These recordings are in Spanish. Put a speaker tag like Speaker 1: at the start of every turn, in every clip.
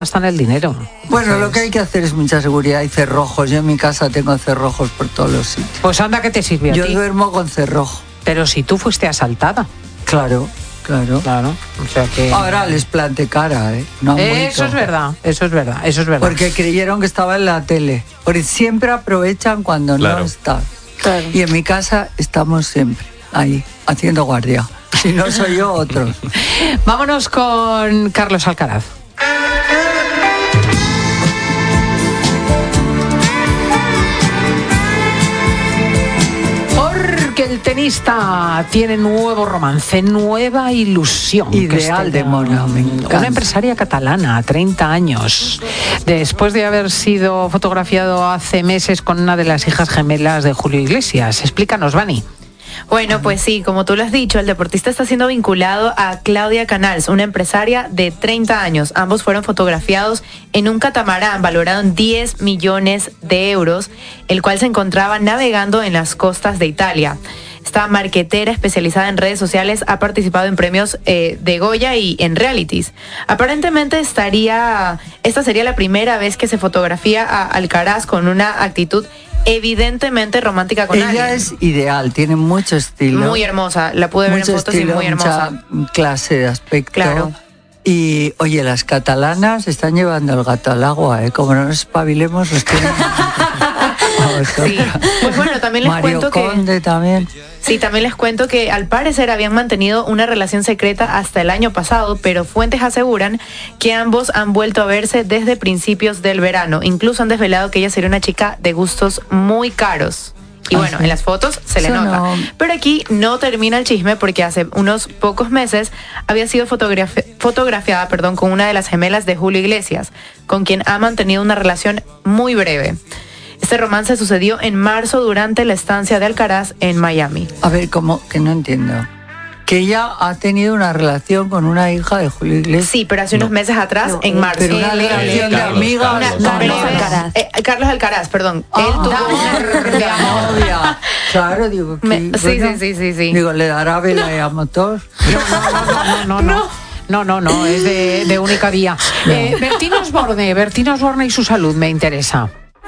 Speaker 1: gastan el dinero.
Speaker 2: Bueno, lo que hay que hacer es mucha seguridad y cerrojos. Yo en mi casa tengo cerrojos por todos los sitios.
Speaker 1: Pues anda, que te sirve a
Speaker 2: Yo
Speaker 1: ti.
Speaker 2: duermo con cerrojo.
Speaker 1: Pero si tú fuiste asaltada.
Speaker 2: Claro.
Speaker 1: Claro. O sea que...
Speaker 2: Ahora les planté cara, ¿eh? No han
Speaker 1: Eso es verdad.
Speaker 2: Porque creyeron que estaba en la tele. Porque siempre aprovechan cuando no está.
Speaker 3: Claro.
Speaker 2: Y en mi casa estamos siempre ahí, haciendo guardia. Si no soy yo, otros.
Speaker 1: Vámonos con Carlos Alcaraz. Porque el tenista tiene nuevo romance, nueva ilusión.
Speaker 2: Ideal de Mona, me encanta.
Speaker 1: Una empresaria catalana, 30 años. Después de haber sido fotografiado hace meses con una de las hijas gemelas de Julio Iglesias. Explícanos, Vani.
Speaker 3: Bueno, pues sí, como tú lo has dicho, el deportista está siendo vinculado a Claudia Canals, una empresaria de 30 años. Ambos fueron fotografiados en un catamarán valorado en 10 millones de euros, el cual se encontraba navegando en las costas de Italia. Esta marquetera especializada en redes sociales ha participado en premios de Goya y en realities. Aparentemente esta sería la primera vez que se fotografía a Alcaraz con una actitud evidentemente romántica con alguien.
Speaker 2: Ella es ideal, tiene mucho estilo.
Speaker 3: Muy hermosa, la pude ver en fotos y muy hermosa.
Speaker 2: Mucha clase de aspecto.
Speaker 3: Claro.
Speaker 2: Y, oye, las catalanas están llevando el gato al agua, ¿eh? Como no nos espabilemos, los tienen...
Speaker 3: Sí. Pues bueno, también les
Speaker 2: Mario
Speaker 3: cuento
Speaker 2: Conde
Speaker 3: que...
Speaker 2: también.
Speaker 3: Sí, también les cuento que al parecer habían mantenido una relación secreta hasta el año pasado, pero fuentes aseguran que ambos han vuelto a verse desde principios del verano. Incluso han desvelado que ella sería una chica de gustos muy caros. Y bueno, en las fotos se le nota. No. Pero aquí no termina el chisme porque hace unos pocos meses había sido fotografiada con una de las gemelas de Julio Iglesias, con quien ha mantenido una relación muy breve. Este romance sucedió en marzo durante la estancia de Alcaraz en Miami.
Speaker 2: A ver, ¿cómo? Que no entiendo. Que ella ha tenido una relación con una hija de Julio Iglesias.
Speaker 3: Sí, pero hace unos meses atrás, en marzo.
Speaker 2: Pero una relación de amiga.
Speaker 3: Carlos Alcaraz, perdón. Él tuvo una
Speaker 2: novia. Claro, digo que...
Speaker 3: Sí.
Speaker 2: Digo, ¿le dará vela a motor?
Speaker 1: No, es de única vía. Bertín Osborne y su salud me interesa.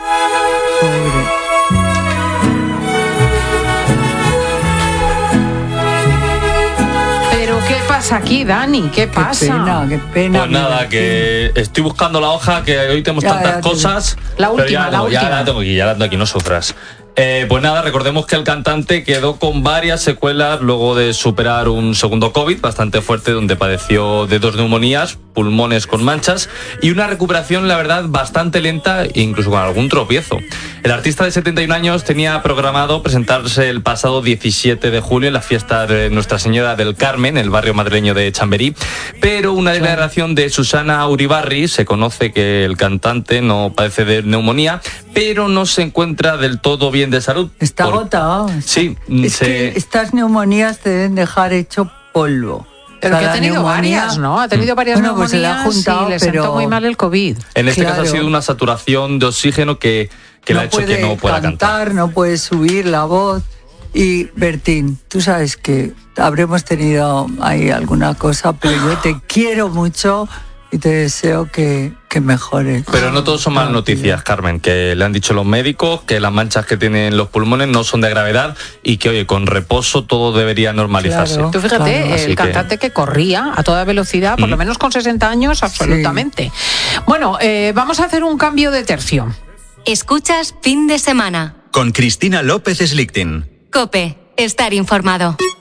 Speaker 1: ¿Pero qué pasa aquí, Dani? ¿Qué pasa?
Speaker 2: Qué pena.
Speaker 4: Pues nada, que estoy buscando la hoja, que hoy tenemos tantas cosas.
Speaker 1: La última.
Speaker 4: Ya la tengo aquí, no sufras. Pues nada, recordemos que el cantante quedó con varias secuelas luego de superar un segundo COVID bastante fuerte, donde padeció de 2 neumonías, pulmones con manchas y una recuperación, la verdad, bastante lenta e incluso con algún tropiezo. El artista de 71 años tenía programado presentarse el pasado 17 de julio en la fiesta de Nuestra Señora del Carmen, el barrio madrileño de Chamberí, pero una declaración de Susana Uribarri, se conoce que el cantante no padece de neumonía, pero no se encuentra del todo bien de salud.
Speaker 2: Está agotado.
Speaker 4: Sí.
Speaker 2: Que estas neumonías te deben dejar hecho polvo.
Speaker 1: Pero que ha tenido varias, ¿no? Ha tenido varias neumonías, pues se le ha juntado, y le sentó muy mal el COVID.
Speaker 4: En este caso ha sido una saturación de oxígeno que le ha hecho que no pueda cantar.
Speaker 2: No puede subir la voz. Y Bertín, tú sabes que habremos tenido ahí alguna cosa, pero yo te quiero mucho y te deseo que mejores.
Speaker 4: Pero no todos son malas noticias, Carmen, que le han dicho los médicos que las manchas que tienen los pulmones no son de gravedad y que, oye, con reposo todo debería normalizarse.
Speaker 1: Claro, tú fíjate, el cantante que corría a toda velocidad, por lo menos con 60 años, absolutamente. Sí. Bueno, vamos a hacer un cambio de tercio.
Speaker 5: Escuchas Fin de Semana.
Speaker 6: Con Cristina López Slichting.
Speaker 5: COPE, estar informado.